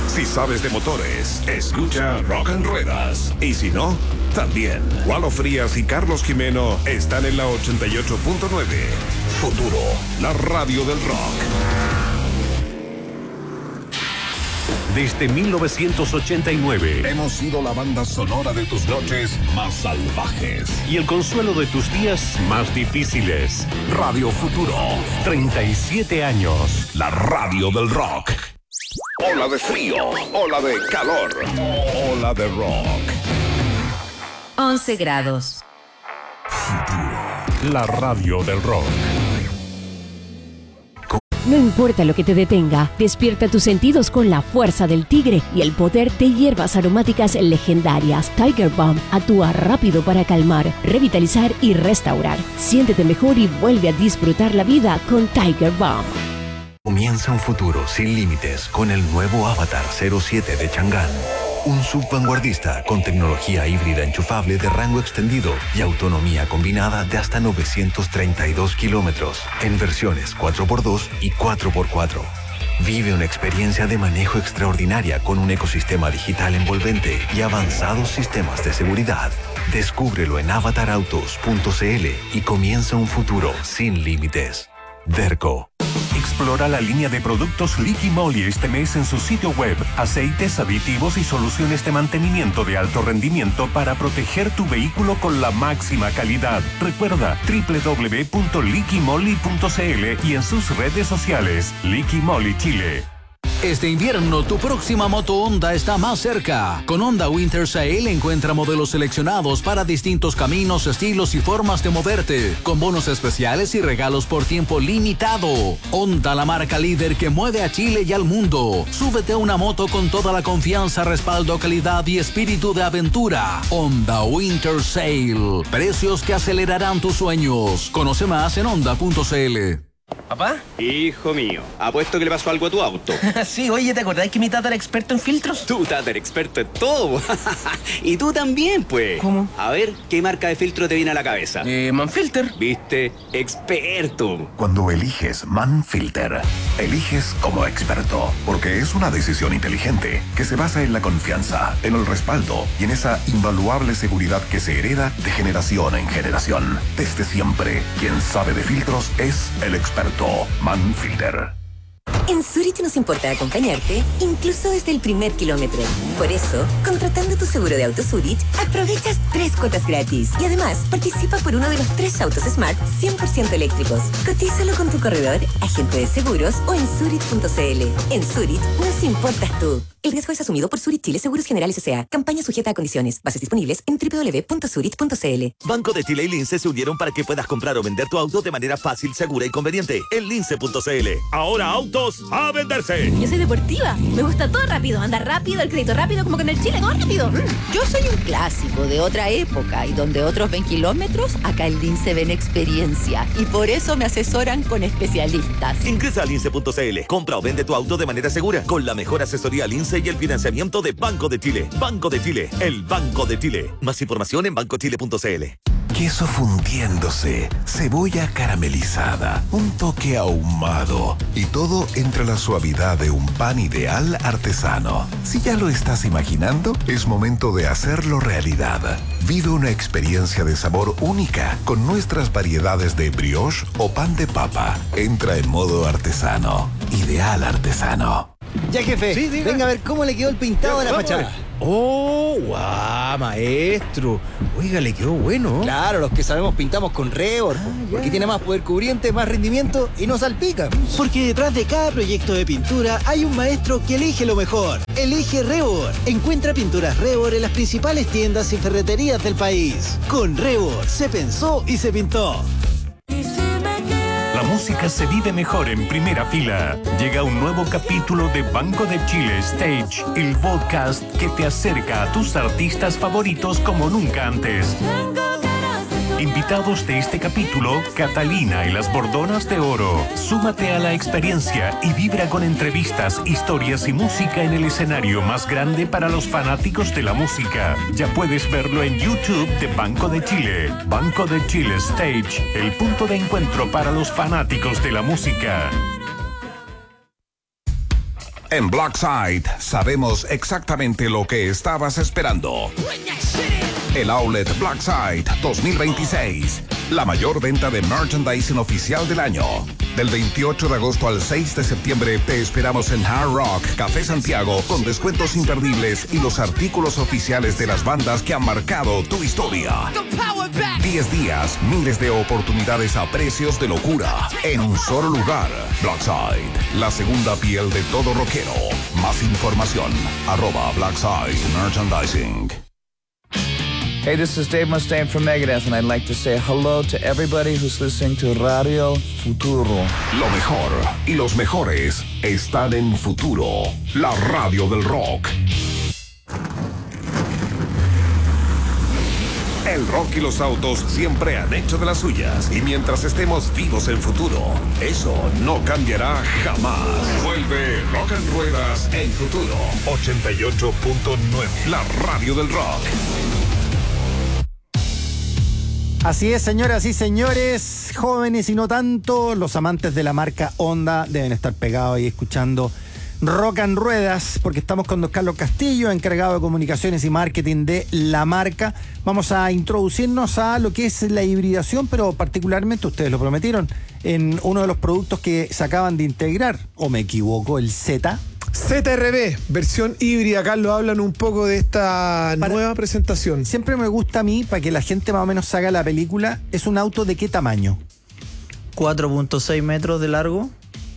Si sabes de motores, escucha Rock en Ruedas. Y si no, también. Walo Frías y Carlos Jimeno están en la 88.9. Futuro, la radio del rock. Desde 1989 hemos sido la banda sonora de tus noches más salvajes y el consuelo de tus días más difíciles. Radio Futuro, 37 años. La radio del rock. Ola de frío, ola de calor, ola de rock. 11 grados. La radio del rock. No importa lo que te detenga, despierta tus sentidos con la fuerza del tigre y el poder de hierbas aromáticas legendarias. Tiger Balm actúa rápido para calmar, revitalizar y restaurar. Siéntete mejor y vuelve a disfrutar la vida con Tiger Balm. Comienza un futuro sin límites con el nuevo Avatar 07 de Chang'an. Un subvanguardista con tecnología híbrida enchufable de rango extendido y autonomía combinada de hasta 932 kilómetros en versiones 4x2 y 4x4. Vive una experiencia de manejo extraordinaria con un ecosistema digital envolvente y avanzados sistemas de seguridad. Descúbrelo en avatarautos.cl y comienza un futuro sin límites. Derco. Explora la línea de productos Liqui Moly este mes en su sitio web. Aceites, aditivos y soluciones de mantenimiento de alto rendimiento para proteger tu vehículo con la máxima calidad. Recuerda www.liquimoly.cl y en sus redes sociales. Liqui Moly Chile. Este invierno tu próxima moto Honda está más cerca. Con Honda Winter Sale encuentra modelos seleccionados para distintos caminos, estilos y formas de moverte, con bonos especiales y regalos por tiempo limitado. Honda, la marca líder que mueve a Chile y al mundo. Súbete a una moto con toda la confianza, respaldo, calidad y espíritu de aventura. Honda Winter Sale. Precios que acelerarán tus sueños. Conoce más en honda.cl. ¿Papá? Hijo mío, apuesto que le pasó algo a tu auto. Sí, oye, ¿te acordás que mi tata era experto en filtros? Tu tata era experto en todo. Y tú también, pues. ¿Cómo? A ver, ¿qué marca de filtro te viene a la cabeza? Manfilter. ¿Viste? Experto. Cuando eliges Manfilter, eliges como experto, porque es una decisión inteligente que se basa en la confianza, en el respaldo y en esa invaluable seguridad que se hereda de generación en generación. Desde siempre, quien sabe de filtros es el experto Manfilter. En Zurich nos importa acompañarte, incluso desde el primer kilómetro. Por eso, contratando tu seguro de auto Zurich, aprovechas 3 cuotas gratis. Y además, participa por uno de los 3 autos Smart 100% eléctricos. Cotízalo con tu corredor, agente de seguros o en Zurich.cl. En Zurich, nos importas tú. El riesgo es asumido por Zurich Chile Seguros Generales S.A. Campaña sujeta a condiciones. Bases disponibles en www.zurich.cl. Banco de Chile y Lince se unieron para que puedas comprar o vender tu auto de manera fácil, segura y conveniente. En lince.cl. Ahora autos a venderse. Yo soy deportiva. Me gusta todo rápido. Andar rápido, el crédito rápido, como con el Chile, todo rápido. Yo soy un clásico de otra época y donde otros ven kilómetros, acá en Lince ven experiencia. Y por eso me asesoran con especialistas. Ingresa a lince.cl. Compra o vende tu auto de manera segura con la mejor asesoría Lince y el financiamiento de Banco de Chile. Banco de Chile, el Banco de Chile. Más información en bancochile.cl. Queso fundiéndose, cebolla caramelizada, un toque ahumado y todo entre la suavidad de un pan ideal artesano. Si ya lo estás imaginando, es momento de hacerlo realidad. Vive una experiencia de sabor única con nuestras variedades de brioche o pan de papa. Entra en modo artesano. Ideal artesano. Ya, jefe, sí, venga a ver cómo le quedó el pintado de la fachada. ¡Oh, guau, maestro! Oiga, le quedó bueno. Claro, los que sabemos pintamos con Rebord, porque tiene más poder cubriente, más rendimiento y no salpica. Porque detrás de cada proyecto de pintura hay un maestro que elige lo mejor. Elige Rebord. Encuentra pinturas Rebord en las principales tiendas y ferreterías del país. Con Rebord se pensó y se pintó. La música se vive mejor en primera fila. Llega un nuevo capítulo de Banco de Chile Stage, el podcast que te acerca a tus artistas favoritos como nunca antes. Invitados de este capítulo, Catalina y las Bordonas de Oro. Súmate a la experiencia y vibra con entrevistas, historias y música en el escenario más grande para los fanáticos de la música. Ya puedes verlo en YouTube de Banco de Chile. Banco de Chile Stage, el punto de encuentro para los fanáticos de la música. En Blackside sabemos exactamente lo que estabas esperando. El Outlet Blackside 2026. La mayor venta de merchandising oficial del año. Del 28 de agosto al 6 de septiembre te esperamos en Hard Rock Café Santiago con descuentos imperdibles y los artículos oficiales de las bandas que han marcado tu historia. 10 días, miles de oportunidades a precios de locura en un solo lugar. Blackside, la segunda piel de todo rockero. Más información, @Blackside Merchandising. Hey, this is Dave Mustaine from Megadeth, and I'd like to say hello to everybody who's listening to Radio Futuro. Lo mejor y los mejores están en Futuro, la radio del rock. El rock y los autos siempre han hecho de las suyas, y mientras estemos vivos en Futuro, eso no cambiará jamás. Vuelve Rock and Ruedas en Futuro 88.9, la radio del rock. Así es, señoras y señores, jóvenes y no tanto, los amantes de la marca Honda deben estar pegados ahí escuchando Rock and Ruedas, porque estamos con don Carlos Castillo, encargado de comunicaciones y marketing de la marca. Vamos a introducirnos a lo que es la hibridación, pero particularmente, ustedes lo prometieron, en uno de los productos que se acaban de integrar, o me equivoco, el Z. ZRB, versión híbrida. Carlos, hablan un poco de esta nueva presentación. Siempre me gusta a mí, para que la gente más o menos haga la película, ¿es un auto de qué tamaño? 4.6 metros de largo.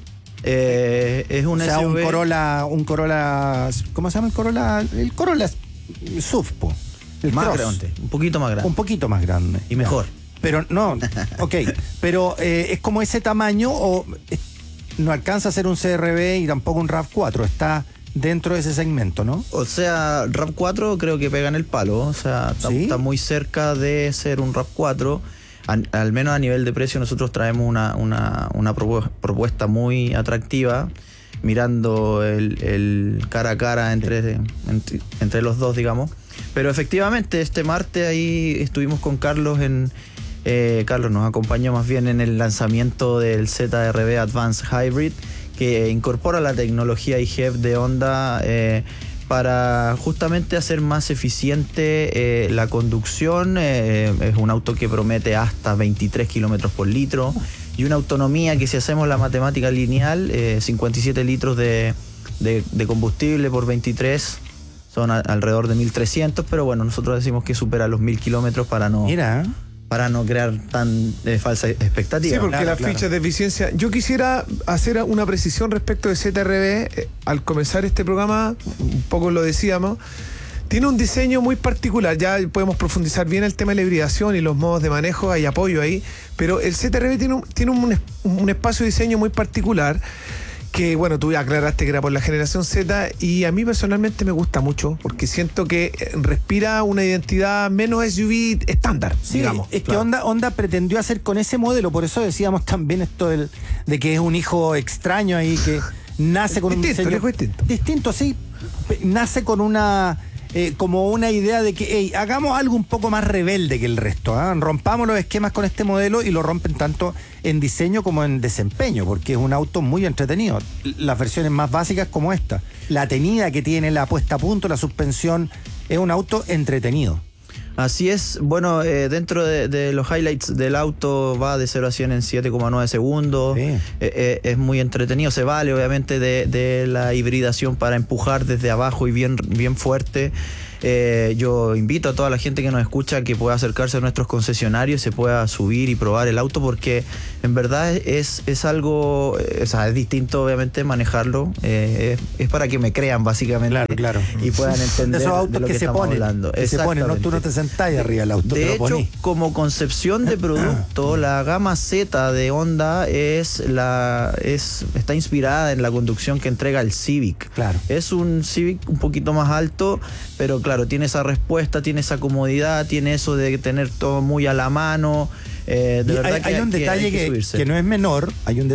Es un SUV. un Corolla, ¿cómo se llama el Corolla? El Corolla SUV, el más Cross. grande, un poquito más grande. Un poquito más grande. Y mejor. Pero no, ok, pero es como ese tamaño, o no alcanza a ser un CRB y tampoco un RAV4, está dentro de ese segmento, ¿no? O sea, RAV4 creo que pega en el palo, o sea, está muy cerca de ser un RAV4. Al menos a nivel de precio nosotros traemos una propuesta muy atractiva, mirando el cara a cara entre los dos, digamos. Pero efectivamente este martes ahí estuvimos con Carlos Carlos nos acompañó más bien en el lanzamiento del ZRB Advanced Hybrid, que incorpora la tecnología iHEV de Honda para justamente hacer más eficiente la conducción. Es un auto que promete hasta 23 kilómetros por litro y una autonomía que, si hacemos la matemática lineal, 57 litros de combustible por 23 son alrededor de 1.300, pero bueno, nosotros decimos que supera los 1.000 kilómetros para no crear tan falsa expectativa. Sí, porque las fichas de eficiencia... Yo quisiera hacer una precisión respecto de ZRB. Al comenzar este programa, un poco lo decíamos, tiene un diseño muy particular. Ya podemos profundizar bien el tema de la hibridación y los modos de manejo, hay apoyo ahí, pero el ZRB tiene un espacio de diseño muy particular, que bueno, tú aclaraste que era por la generación Z, y a mí personalmente me gusta mucho porque siento que respira una identidad menos SUV estándar, digamos. Es que Honda pretendió hacer con ese modelo, por eso decíamos también esto de que es un hijo extraño ahí, que nace con un diseño distinto, sí, nace con como una idea de que hagamos algo un poco más rebelde que el resto, rompamos los esquemas con este modelo, y lo rompen tanto en diseño como en desempeño, porque es un auto muy entretenido. Las versiones más básicas como esta, la tenida que tiene, la puesta a punto, la suspensión, es un auto entretenido. Así es. Bueno, dentro de los highlights del auto, va de 0 a 100 en 7,9 segundos. Sí. Es muy entretenido. Se vale obviamente de la hibridación para empujar desde abajo y bien fuerte. Yo invito a toda la gente que nos escucha que pueda acercarse a nuestros concesionarios, se pueda subir y probar el auto, porque en verdad es algo, o sea, es distinto obviamente manejarlo, es para que me crean básicamente. Claro. Y puedan entender esos autos de lo que estamos hablando. Que se ponen, ¿no? Tú no te sentás arriba del auto. De hecho, como concepción de producto, la gama Z de Honda está inspirada en la conducción que entrega el Civic. Claro. Es un Civic un poquito más alto, pero claro, tiene esa respuesta, tiene esa comodidad, tiene eso de tener todo muy a la mano. De verdad hay un detalle que no es menor,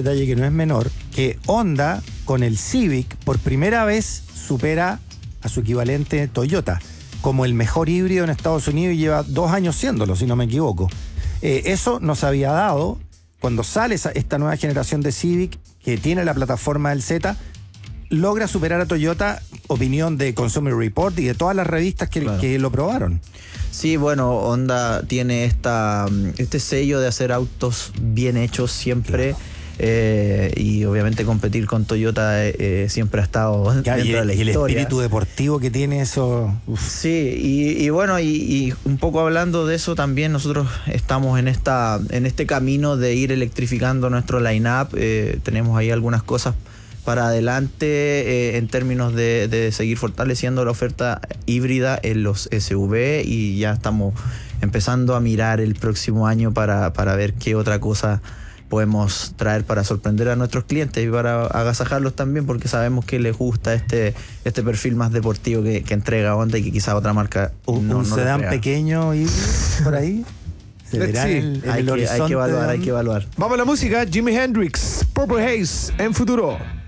que Honda con el Civic por primera vez supera a su equivalente Toyota como el mejor híbrido en Estados Unidos, y lleva 2 años siéndolo, si no me equivoco. Eso nos había dado cuando sale esta nueva generación de Civic, que tiene la plataforma del Z. logra superar a Toyota, opinión de Consumer Report y de todas las revistas que lo probaron. Sí, bueno, Honda tiene este sello de hacer autos bien hechos siempre. Y obviamente competir con Toyota siempre ha estado dentro de la historia. Y el espíritu deportivo que tiene eso. Uf. Sí, y bueno, y un poco hablando de eso también, nosotros estamos en este camino de ir electrificando nuestro line-up. Tenemos ahí algunas cosas para adelante en términos de seguir fortaleciendo la oferta híbrida en los SUV, y ya estamos empezando a mirar el próximo año para ver qué otra cosa podemos traer para sorprender a nuestros clientes y para agasajarlos también, porque sabemos que les gusta este perfil más deportivo que entrega Honda y que quizá otra marca un sedán pequeño y por ahí se verá en el horizonte. Hay que evaluar. Vamos a la música. Jimi Hendrix, Purple Haze en Futuro.